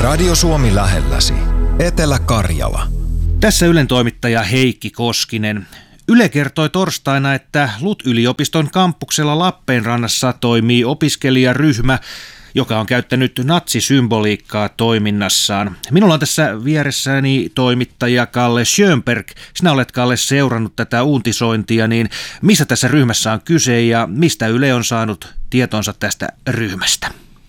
Radio Suomi lähelläsi. Etelä-Karjala. Tässä Ylen toimittaja Heikki Koskinen. Yle kertoi torstaina, että LUT-yliopiston kampuksella Lappeenrannassa toimii opiskelijaryhmä, joka on käyttänyt natsisymboliikkaa toiminnassaan. Minulla on tässä vieressäni toimittaja Kalle Schönberg. Sinä olet, Kalle, seurannut tätä uutisointia, niin missä tässä ryhmässä on kyse ja mistä Yle on saanut tietonsa tästä ryhmästä?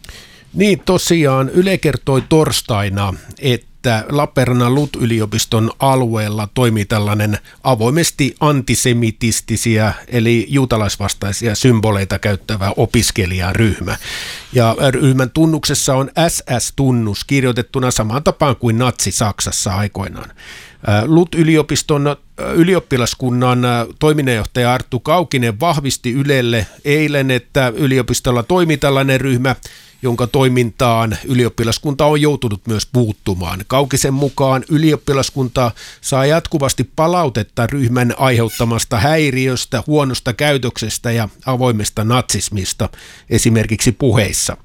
Niin, tosiaan Yle kertoi torstaina, että Lappeenrannan LUT-yliopiston alueella toimii tällainen avoimesti antisemitistisiä eli juutalaisvastaisia symboleita käyttävä opiskelijaryhmä. Ja ryhmän tunnuksessa on SS-tunnus kirjoitettuna samaan tapaan kuin natsi-Saksassa aikoinaan. LUT-yliopiston ylioppilaskunnan toiminnanjohtaja Arttu Kaukinen vahvisti Ylelle eilen, että yliopistolla toimii tällainen ryhmä, jonka toimintaan ylioppilaskunta on joutunut myös puuttumaan. Kaukisen mukaan ylioppilaskunta saa jatkuvasti palautetta ryhmän aiheuttamasta häiriöstä, huonosta käytöksestä ja avoimesta natsismista, esimerkiksi puheissa.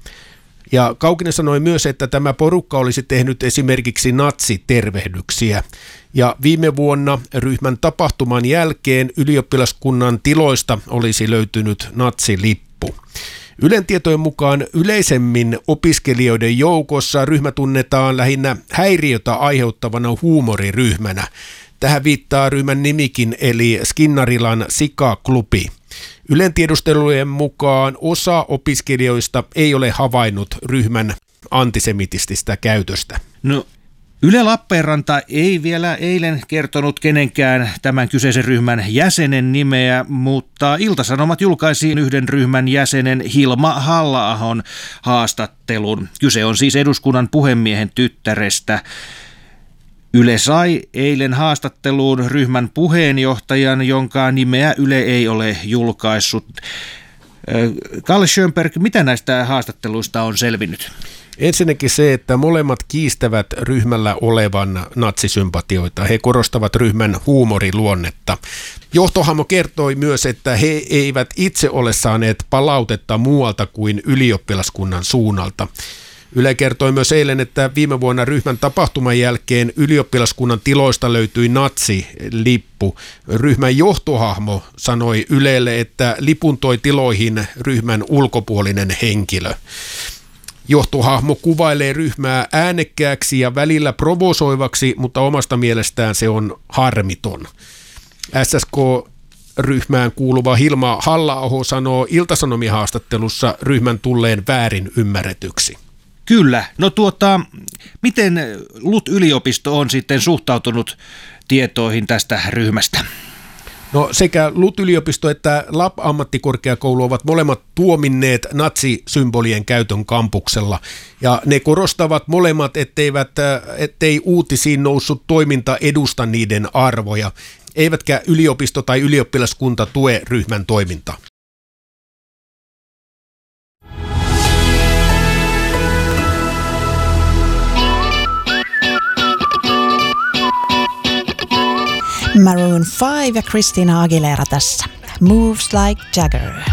Ja Kaukinen sanoi myös, että tämä porukka olisi tehnyt esimerkiksi natsitervehdyksiä. Ja viime vuonna ryhmän tapahtuman jälkeen ylioppilaskunnan tiloista olisi löytynyt natsilippu. Ylen tietojen mukaan yleisemmin opiskelijoiden joukossa ryhmä tunnetaan lähinnä häiriötä aiheuttavana huumoriryhmänä. Tähän viittaa ryhmän nimikin, eli Skinnarilan Sika-klubi. Ylen tiedustelujen mukaan osa opiskelijoista ei ole havainnut ryhmän antisemitististä käytöstä. No, Yle Lappeenranta ei vielä eilen kertonut kenenkään tämän kyseisen ryhmän jäsenen nimeä, mutta Ilta-Sanomat julkaisi yhden ryhmän jäsenen Hilma Halla-ahon haastattelun. Kyse on siis eduskunnan puhemiehen tyttärestä. Yle sai eilen haastatteluun ryhmän puheenjohtajan, jonka nimeä Yle ei ole julkaissut. Kalle Schönberg, mitä näistä haastatteluista on selvinnyt? Ensinnäkin se, että molemmat kiistävät ryhmällä olevan natsisympatioita. He korostavat ryhmän huumoriluonnetta. Johtohahmo kertoi myös, että he eivät itse ole saaneet palautetta muualta kuin ylioppilaskunnan suunnalta. Yle kertoi myös eilen, että viime vuonna ryhmän tapahtuman jälkeen ylioppilaskunnan tiloista löytyi natsilippu. Ryhmän johtohahmo sanoi Ylelle, että lipun toi tiloihin ryhmän ulkopuolinen henkilö. Johtohahmo kuvailee ryhmää äänekkääksi ja välillä provosoivaksi, mutta omasta mielestään se on harmiton. SSK-ryhmään kuuluva Hilma Halla-aho sanoo Ilta-Sanomien haastattelussa ryhmän tulleen väärin ymmärretyksi. Kyllä. No miten LUT-yliopisto on sitten suhtautunut tietoihin tästä ryhmästä? No sekä LUT-yliopisto että LAP-ammattikorkeakoulu ovat molemmat tuominneet natsisymbolien käytön kampuksella. Ja ne korostavat molemmat, ettei uutisiin noussut toiminta edusta niiden arvoja, eivätkä yliopisto tai ylioppilaskunta tue ryhmän toimintaa. Maroon 5 ja Christina Aguilera tässä. Moves like Jagger.